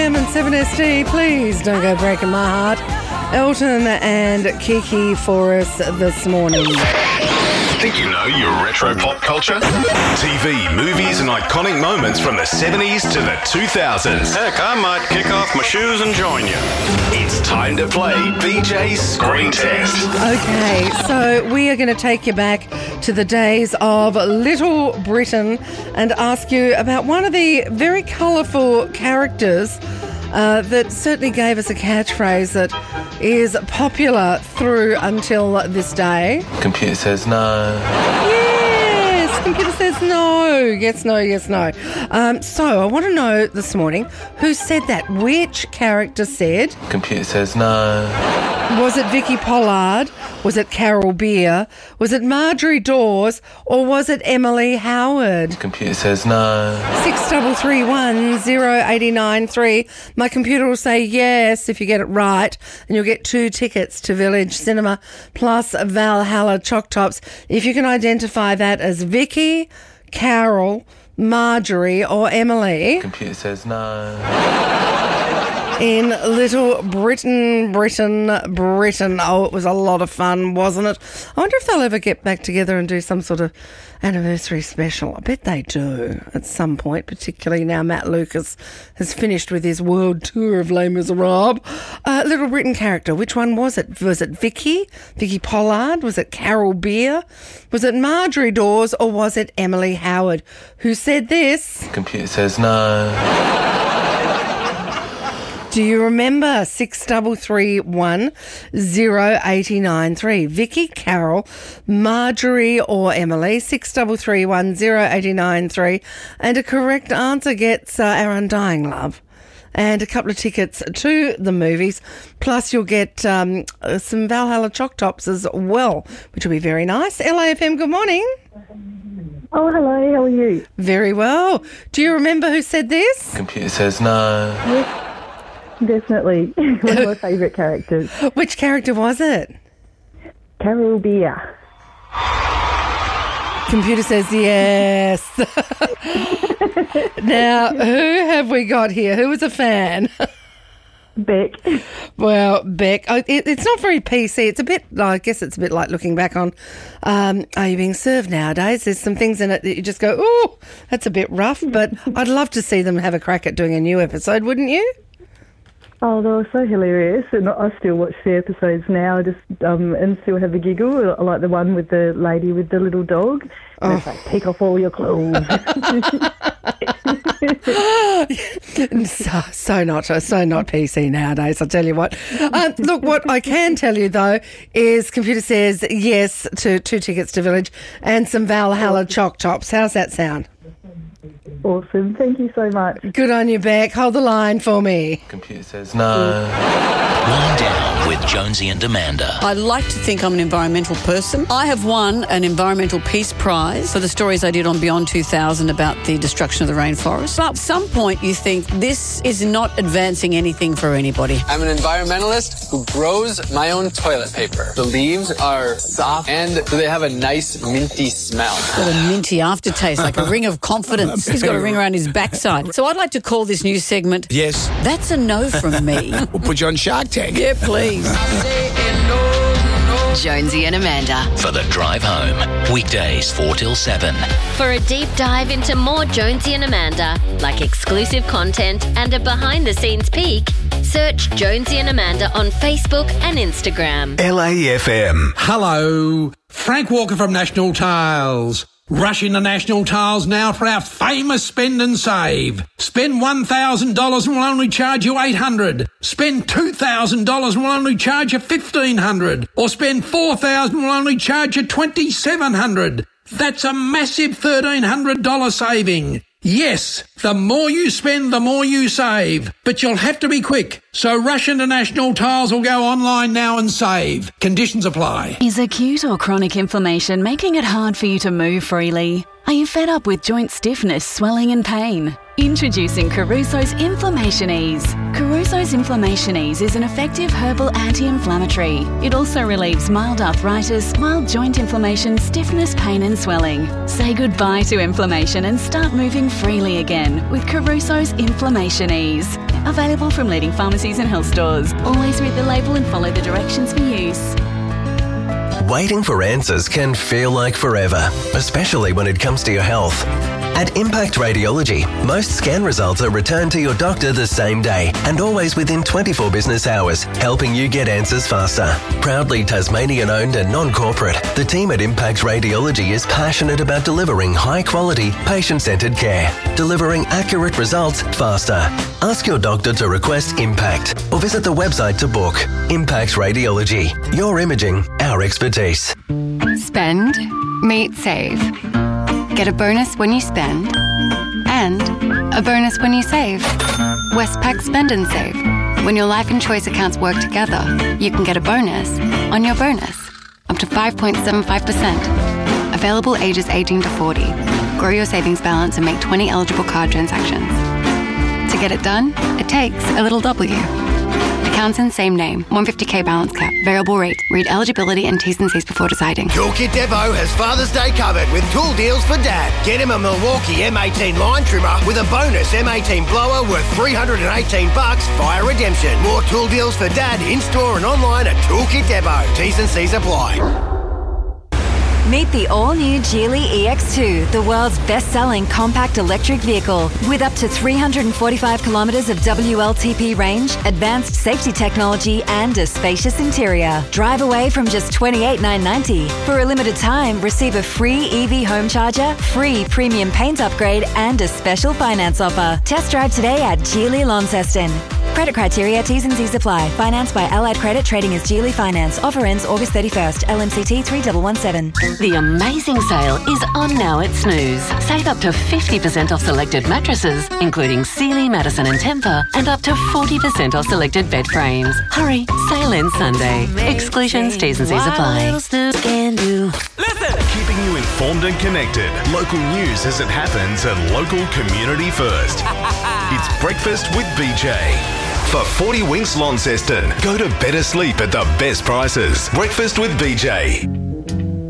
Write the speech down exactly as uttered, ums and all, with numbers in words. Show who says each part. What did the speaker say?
Speaker 1: M and seven S D, please don't go breaking my heart. Elton and Kiki for us this morning.
Speaker 2: Think you know your retro pop culture? T V, movies and iconic moments from the seventies to the two thousands.
Speaker 3: Heck, I might kick off my shoes and join you.
Speaker 2: It's time to play B J's Screen Test.
Speaker 1: Okay, so we are going to take you back to the days of Little Britain and ask you about one of the very colourful characters uh, that certainly gave us a catchphrase that is popular through until this day.
Speaker 4: Computer says no.
Speaker 1: Yes, computer says no. Yes, no, yes, no. Um, so I want to know this morning who said that. Which character said?
Speaker 4: Computer says no.
Speaker 1: Was it Vicky Pollard? Was it Carol Beer? Was it Marjorie Dawes? Or was it Emily Howard?
Speaker 4: Computer says no.
Speaker 1: Six double three one zero eighty nine three. My computer will say yes if you get it right, and you'll get two tickets to Village Cinema plus Valhalla Choc Tops if you can identify that as Vicky, Carol, Marjorie, or Emily.
Speaker 4: Computer says no.
Speaker 1: In Little Britain, Britain, Britain. Oh, it was a lot of fun, wasn't it? I wonder if they'll ever get back together and do some sort of anniversary special. I bet they do at some point, particularly now Matt Lucas has finished with his world tour of Les Miserables. Uh, Little Britain character, which one was it? Was it Vicky? Vicky Pollard? Was it Carol Beer? Was it Marjorie Dawes? Or was it Emily Howard? Who said this?
Speaker 4: Computer says no.
Speaker 1: Do you remember? Six double three one zero eighty nine three. Vicky, Carol, Marjorie or Emily. Six double three one zero eighty nine three. And a correct answer gets uh, our undying love and a couple of tickets to the movies. Plus you'll get um, some Valhalla Choc Tops as well, which will be very nice. L A F M, good morning.
Speaker 5: Oh, hello. How are you?
Speaker 1: Very well. Do you remember who said this?
Speaker 4: Computer says no.
Speaker 5: Yes. Definitely. One of my favourite characters.
Speaker 1: Which character was it?
Speaker 5: Carol Beer.
Speaker 1: Computer says yes. Now, who have we got here? Who was a fan?
Speaker 5: Beck.
Speaker 1: Well, Beck, it, it's not very P C. It's a bit, I guess it's a bit like looking back on um, Are You Being Served nowadays? There's some things in it that you just go, ooh, that's a bit rough. But I'd love to see them have a crack at doing a new episode, wouldn't you?
Speaker 5: Oh, they were so hilarious, and I still watch the episodes now, just um, and still have a giggle. I like the one with the lady with the little dog. And
Speaker 1: Oh.
Speaker 5: It's like, take off all your clothes.
Speaker 1: so, so not so not P C nowadays, I'll tell you what. Uh, look, what I can tell you, though, is computer says yes to two tickets to Village and some Valhalla Choc Tops. How's that sound?
Speaker 5: Awesome. Thank you so much.
Speaker 1: Good on you, Beck. Hold the line for me.
Speaker 4: Computer says no.
Speaker 6: Wind down with Jonesy and Amanda.
Speaker 7: I like to think I'm an environmental person. I have won an Environmental Peace Prize for the stories I did on Beyond two thousand about the destruction of the rainforest. But at some point you think this is not advancing anything for anybody.
Speaker 8: I'm an environmentalist who grows my own toilet paper. The leaves are soft and they have a nice minty smell.
Speaker 7: It's got a minty aftertaste, like a ring of confidence. He's got a ring around his backside. So I'd like to call this new segment,
Speaker 9: Yes.
Speaker 7: That's a No from Me.
Speaker 9: We'll put you on Shark Tank.
Speaker 7: Yeah, please.
Speaker 10: Jonesy and Amanda.
Speaker 6: For the drive home. Weekdays four till seven.
Speaker 11: For a deep dive into more Jonesy and Amanda, like exclusive content and a behind-the-scenes peek, search Jonesy and Amanda on Facebook and Instagram.
Speaker 2: L A F M.
Speaker 12: Hello, Frank Walker from National Tiles. Rush into National Tiles now for our famous spend and save. Spend one thousand dollars and we'll only charge you eight hundred dollars. Spend two thousand dollars and we'll only charge you fifteen hundred dollars. Or spend four thousand dollars and we'll only charge you twenty-seven hundred dollars. That's a massive thirteen hundred dollars saving. Yes, the more you spend, the more you save. But you'll have to be quick. So rush into National Tiles or go online now and save. Conditions apply.
Speaker 13: Is acute or chronic inflammation making it hard for you to move freely? Are you fed up with joint stiffness, swelling and pain? Introducing Caruso's Inflammation Ease. Caruso's Inflammation Ease is an effective herbal anti-inflammatory. It also relieves mild arthritis, mild joint inflammation, stiffness, pain and swelling. Say goodbye to inflammation and start moving freely again with Caruso's Inflammation Ease. Available from leading pharmacies and health stores. Always read the label and follow the directions for use.
Speaker 9: Waiting for answers can feel like forever, especially when it comes to your health. At Impact Radiology, most scan results are returned to your doctor the same day and always within twenty-four business hours, helping you get answers faster. Proudly Tasmanian-owned and non-corporate, the team at Impact Radiology is passionate about delivering high-quality, patient-centred care, delivering accurate results faster. Ask your doctor to request Impact or visit the website to book. Impact Radiology. Your imaging, our expertise.
Speaker 10: Spend, meet, save. Get a bonus when you spend and a bonus when you save. Westpac Spend and Save. When your life and choice accounts work together, you can get a bonus on your bonus, up to five point seven five percent. Available ages eighteen to forty. Grow your savings balance and make twenty eligible card transactions. To get it done, it takes a little W. Accounts in same name. one hundred fifty k balance cap. Variable rate. Read eligibility and T's and C's before deciding.
Speaker 14: Toolkit Depot has Father's Day covered with tool deals for Dad. Get him a Milwaukee M eighteen line trimmer with a bonus M eighteen blower worth three hundred eighteen bucks via redemption. More tool deals for Dad in-store and online at Toolkit Depot. T's and C's apply.
Speaker 15: Meet the all-new Geely E X two, the world's best-selling compact electric vehicle. With up to three hundred forty-five kilometres of W L T P range, advanced safety technology and a spacious interior. Drive away from just twenty-eight thousand nine hundred ninety dollars. For a limited time, receive a free E V home charger, free premium paint upgrade and a special finance offer. Test drive today at Geely Launceston. Credit criteria, T's and C's apply. Financed by Allied Credit, trading as Geely Finance. Offer ends August thirty-first. L M C T three one one seven.
Speaker 16: The amazing sale is on now at Snooze. Save up to fifty percent off selected mattresses, including Sealy, Madison and Tempur, and up to forty percent off selected bed frames. Hurry, sale ends Sunday. Exclusions, T's and C's apply.
Speaker 2: Keeping you informed and connected. Local news as it happens and local community first. It's Breakfast with B J. For forty Winks Launceston, go to better sleep at the best prices. Breakfast with B J.